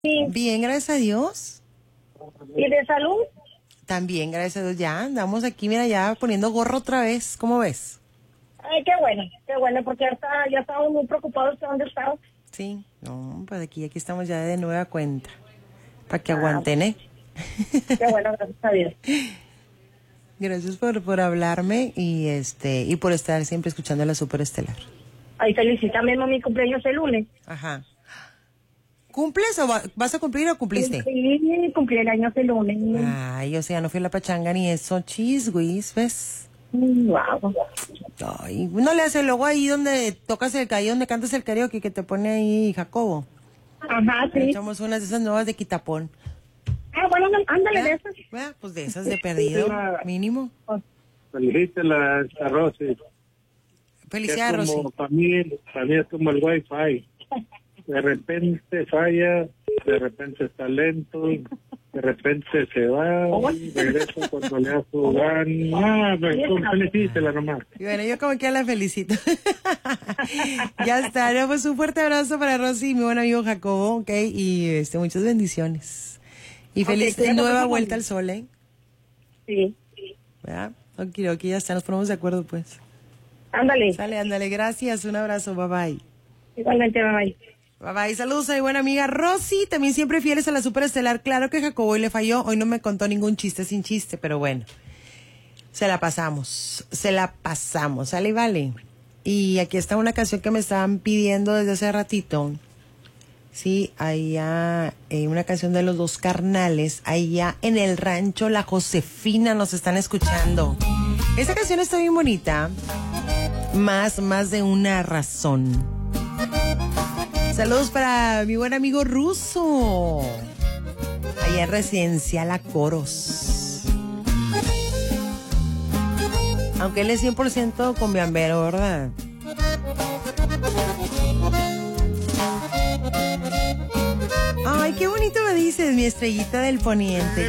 Sí. Bien, gracias a Dios. ¿Y de salud? También, gracias a Dios. Ya andamos aquí, mira, ya poniendo gorro otra vez. ¿Cómo ves? Ay, qué bueno, porque ya estábamos muy preocupados de dónde estaba. Sí, no, pues aquí estamos ya de nueva cuenta. Para que aguanten, ¿eh? Qué bueno, gracias a Dios. Gracias por hablarme y por estar siempre escuchando a la Superestelar. Ay, felicítame, mi cumpleaños el lunes. Ajá. ¿Cumples o vas a cumplir o cumpliste? Sí, cumpleaños el lunes. Ay, o sea, no fui a la pachanga ni eso, chisguis, ¿ves? Wow. Ay, uno le hace luego ahí donde tocas el karaoke, donde cantas el karaoke que te pone ahí Jacobo. Ajá, Le sí. echamos unas de esas nuevas de Quitapón. Ah, bueno, ándale de esas. Pues de esas de perdido, mínimo. Felicítela a Rosy. Felicidades, Rosy. Para mí es como el Wi-Fi. De repente falla, de repente está lento, de repente se va, y regresa cuando le da su gana. Felicítela nomás. Y bueno, yo como que la felicito. Ya está, ¿no? Pues un fuerte abrazo para Rosy y mi buen amigo Jacobo, ¿ok? Y muchas bendiciones. Y feliz nueva vuelta al sol, ¿eh? Sí. ¿Verdad? Ok, ya está, nos ponemos de acuerdo, pues. Ándale. Sale, ándale, gracias, un abrazo, bye bye. Igualmente, bye. Bye bye, saludos a mi buena amiga Rosy, también siempre fieles a la Superestelar. Claro que Jacobo hoy le falló, hoy no me contó ningún chiste sin chiste, pero bueno, se la pasamos, sale y vale. Y aquí está una canción que me estaban pidiendo desde hace ratito. Sí, allá, una canción de los Dos Carnales, allá en el rancho La Josefina nos están escuchando. Esta canción está bien bonita, más de una razón. Saludos para mi buen amigo Ruso, allá en Residencial a Coros. Aunque él es 100% cumbiambero, ¿verdad? Ay, qué bonito me dices, mi estrellita del poniente.